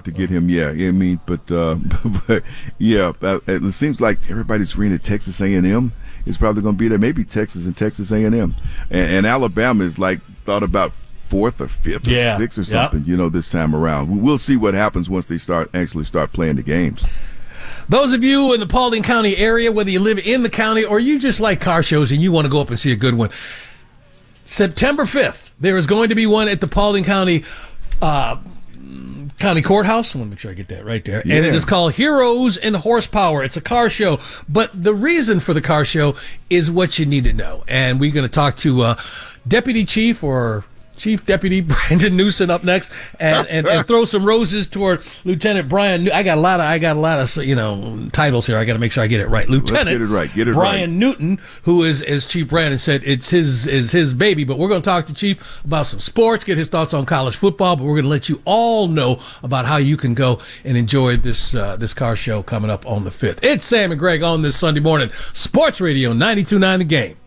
to get him. Yeah, I mean, but yeah, it seems like everybody's reading Texas A&M is probably going to be there. Maybe Texas and Texas A&M, and Alabama is like thought about 4th or 5th or 6th or something. This time around, we'll see what happens once they start playing the games. Those of you in the Paulding County area, whether you live in the county or you just like car shows and you want to go up and see a good one, September 5th, there is going to be one at the Paulding County County Courthouse. I want to make sure I get that right there. Yeah. And it is called Heroes and Horsepower. It's a car show. But the reason for the car show is what you need to know. And we're going to talk to Deputy Chief or Chief Deputy Brandon Newsom up next, and throw some roses toward Lieutenant Brian. I got a lot of titles here. I got to make sure I get it right. Lieutenant Get it Brian right. Newton, who is, as Chief Brandon said, it's his baby. But we're going to talk to Chief about some sports, get his thoughts on college football. But we're going to let you all know about how you can go and enjoy this car show coming up on the 5th. It's Sam and Greg on this Sunday morning. Sports Radio 92.9 The Game.